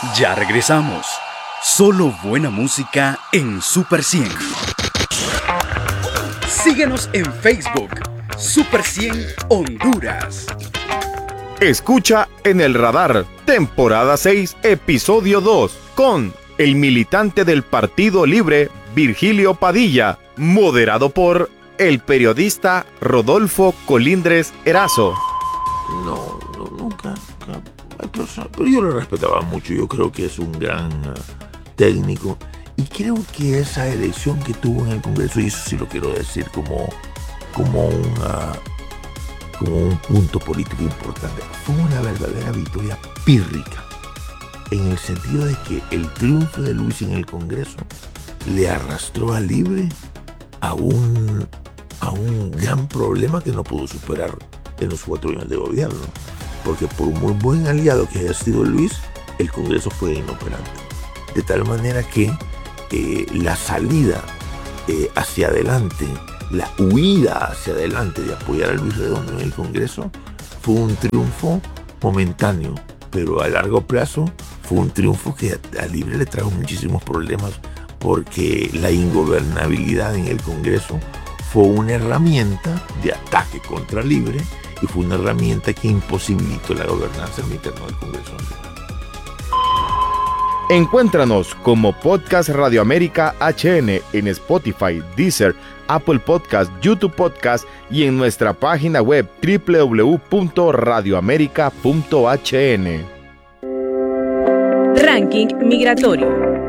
Ya regresamos. Solo buena música en Super 100. Síguenos en Facebook, Super 100 Honduras. Escucha En el Radar, temporada 6, episodio 2, con el militante del Partido Libre, Virgilio Padilla, moderado por el periodista Rodolfo Colindres Erazo. No, nunca. Hay personas, pero yo lo respetaba mucho. Yo creo que es un gran técnico. Y creo que esa elección que tuvo en el Congreso, y eso sí lo quiero decir como un punto político importante, fue una verdadera victoria pírrica. En el sentido de que el triunfo de Luis en el Congreso le arrastró a Libre a un gran problema que no pudo superar en los 4 años de gobierno. Porque por muy buen aliado que haya sido Luis, el Congreso fue inoperante. De tal manera que la salida hacia adelante, la huida hacia adelante de apoyar a Luis Redondo en el Congreso fue un triunfo momentáneo, pero a largo plazo fue un triunfo que a Libre le trajo muchísimos problemas, porque la ingobernabilidad en el Congreso fue una herramienta de ataque contra Libre y fue una herramienta que imposibilitó la gobernanza interna del Congreso. Encuéntranos como Podcast Radio América HN en Spotify, Deezer, Apple Podcast, YouTube Podcast y en nuestra página web www.radioamerica.hn. Ranking migratorio.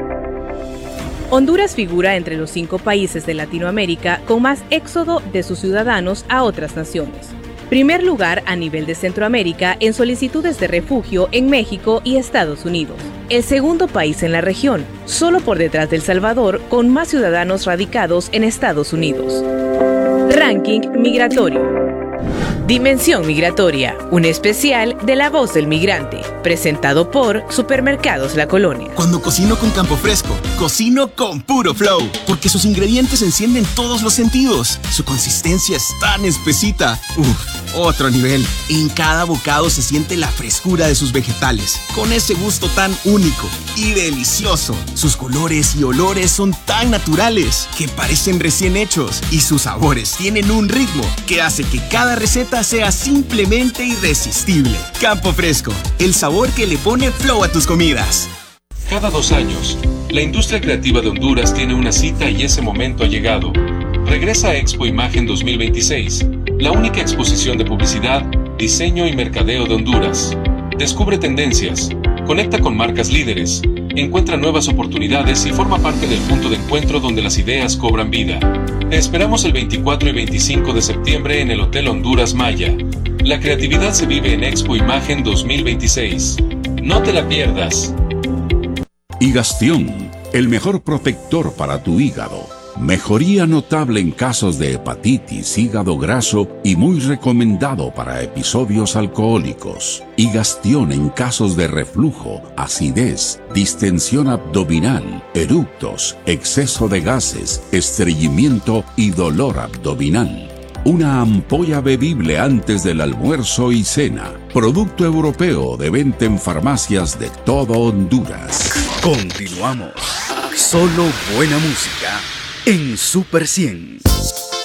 Honduras figura entre los 5 países de Latinoamérica con más éxodo de sus ciudadanos a otras naciones. Primer lugar a nivel de Centroamérica en solicitudes de refugio en México y Estados Unidos. El segundo país en la región, solo por detrás de El Salvador, con más ciudadanos radicados en Estados Unidos. Ranking migratorio. Dimensión migratoria, un especial de La Voz del Migrante, presentado por Supermercados La Colonia. Cuando cocino con Campo Fresco, cocino con puro flow, porque sus ingredientes encienden todos los sentidos. Su consistencia es tan espesita. Otro nivel. En cada bocado se siente la frescura de sus vegetales, con ese gusto tan único y delicioso. Sus colores y olores son tan naturales que parecen recién hechos, y sus sabores tienen un ritmo que hace que cada receta sea simplemente irresistible. Campo Fresco, el sabor que le pone flow a tus comidas. Cada 2 años, la industria creativa de Honduras tiene una cita y ese momento ha llegado. Regresa a Expo Imagen 2026, la única exposición de publicidad, diseño y mercadeo de Honduras. Descubre tendencias, conecta con marcas líderes, encuentra nuevas oportunidades y forma parte del punto de encuentro donde las ideas cobran vida. Te esperamos el 24 y 25 de septiembre en el Hotel Honduras Maya. La creatividad se vive en Expo Imagen 2026. No te la pierdas. Higastión, el mejor protector para tu hígado. Mejoría notable en casos de hepatitis, hígado graso y muy recomendado para episodios alcohólicos. Higastión en casos de reflujo, acidez, distensión abdominal, eructos, exceso de gases, estreñimiento y dolor abdominal. Una ampolla bebible antes del almuerzo y cena. Producto europeo de venta en farmacias de todo Honduras. Continuamos. Solo buena música en Super 100.